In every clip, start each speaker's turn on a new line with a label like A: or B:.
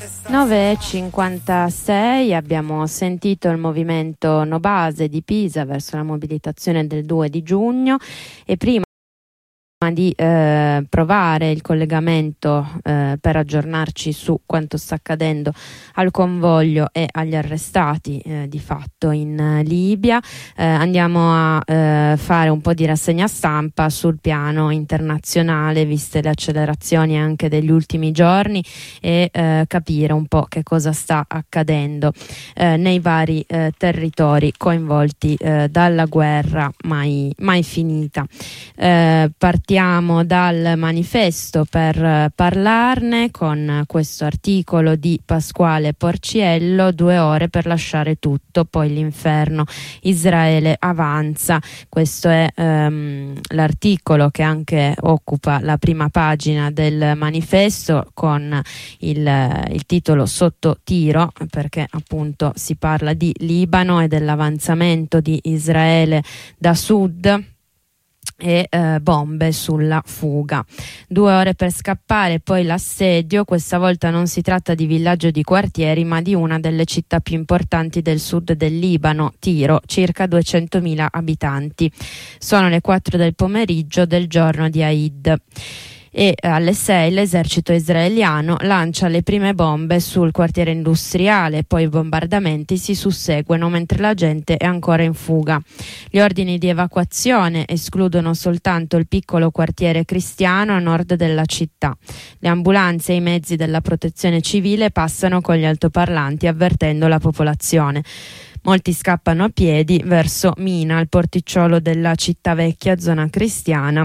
A: 9:56 abbiamo sentito il movimento No Base di Pisa verso la mobilitazione del 2 di giugno e prima di provare il collegamento per aggiornarci su quanto sta accadendo al convoglio e agli arrestati di fatto in Libia, andiamo a fare un po' di rassegna stampa sul piano internazionale, viste le accelerazioni anche degli ultimi giorni, e capire un po' che cosa sta accadendo nei vari territori coinvolti dalla guerra mai finita. Partiamo dal manifesto per parlarne con questo articolo di Pasquale Porciello, 2 ore per lasciare tutto, poi l'inferno, Israele avanza. Questo è l'articolo che anche occupa la prima pagina del manifesto, con il titolo Sotto tiro, perché appunto si parla di Libano e dell'avanzamento di Israele da sud e bombe sulla fuga. 2 ore per scappare, poi l'assedio. Questa volta non si tratta di villaggio di quartieri, ma di una delle città più importanti del sud del Libano, Tiro, circa 200.000 abitanti. Sono le 4 del pomeriggio del giorno di Eid e alle 6 l'esercito israeliano lancia le prime bombe sul quartiere industriale, poi i bombardamenti si susseguono mentre la gente è ancora in fuga. Gli ordini di evacuazione escludono soltanto il piccolo quartiere cristiano a nord della città. Le ambulanze e i mezzi della protezione civile passano con gli altoparlanti avvertendo la popolazione. Molti scappano a piedi verso Mina, il porticciolo della città vecchia, zona cristiana,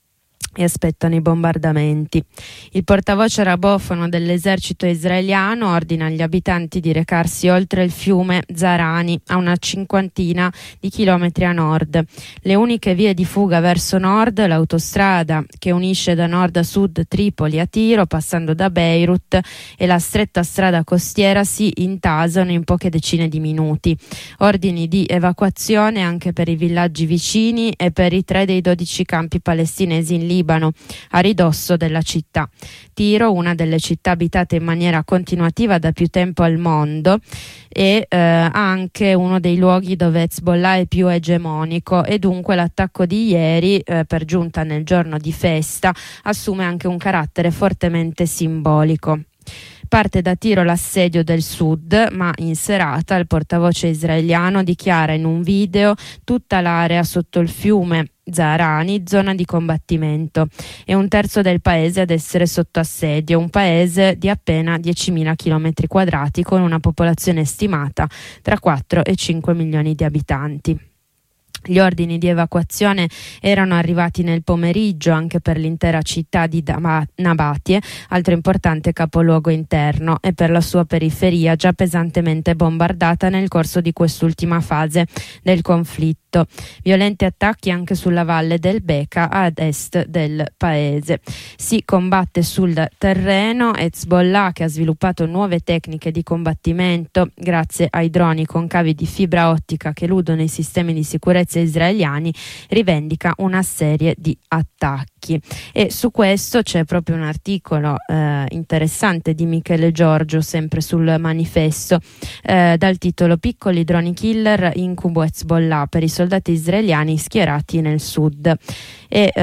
A: e aspettano i bombardamenti. Il portavoce rabofono dell'esercito israeliano ordina agli abitanti di recarsi oltre il fiume Zarani, a una 50 di chilometri a nord. Le uniche vie di fuga verso nord, l'autostrada che unisce da nord a sud Tripoli a Tiro, passando da Beirut, e la stretta strada costiera si intasano in poche decine di minuti. Ordini di evacuazione anche per i villaggi vicini e per i 3 dei 12 campi palestinesi in Libano, a ridosso della città. Tiro, una delle città abitate in maniera continuativa da più tempo al mondo, e anche uno dei luoghi dove Hezbollah è più egemonico, e dunque l'attacco di ieri, per giunta nel giorno di festa, assume anche un carattere fortemente simbolico. Parte da Tiro l'assedio del sud, ma in serata il portavoce israeliano dichiara in un video tutta l'area sotto il fiume Zaharani, zona di combattimento, e 1/3 del paese ad essere sotto assedio, un paese di appena 10.000 chilometri quadrati con una popolazione stimata tra 4 e 5 milioni di abitanti. Gli ordini di evacuazione erano arrivati nel pomeriggio anche per l'intera città di Nabatie, altro importante capoluogo interno, e per la sua periferia già pesantemente bombardata nel corso di quest'ultima fase del conflitto. Violenti attacchi anche sulla valle del Bekaa, ad est del paese. Si combatte sul terreno. Hezbollah, che ha sviluppato nuove tecniche di combattimento grazie ai droni con cavi di fibra ottica che eludono i sistemi di sicurezza israeliani, rivendica una serie di attacchi. E su questo c'è proprio un articolo interessante di Michele Giorgio, sempre sul manifesto, dal titolo "Piccoli droni killer, incubo Hezbollah per i soldati israeliani schierati nel sud", e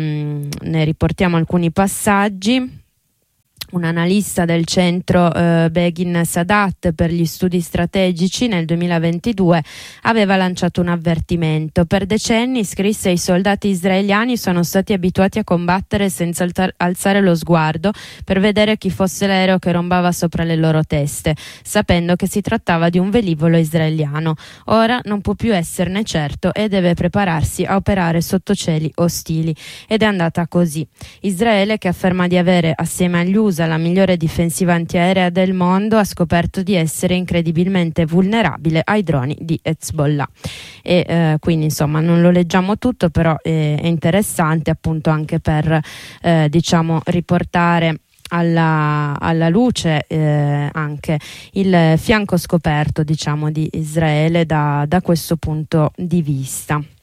A: ne riportiamo alcuni passaggi. Un analista del centro Begin Sadat per gli studi strategici nel 2022 aveva lanciato un avvertimento. Per decenni, scrisse, i soldati israeliani sono stati abituati a combattere senza alzare lo sguardo per vedere chi fosse l'aereo che rombava sopra le loro teste, sapendo che si trattava di un velivolo israeliano. Ora non può più esserne certo e deve prepararsi a operare sotto cieli ostili. Ed è andata così. Israele, che afferma di avere, assieme agli USA, la migliore difensiva antiaerea del mondo, ha scoperto di essere incredibilmente vulnerabile ai droni di Hezbollah. E quindi insomma non lo leggiamo tutto, però è interessante appunto anche per riportare alla luce anche il fianco scoperto di Israele da questo punto di vista.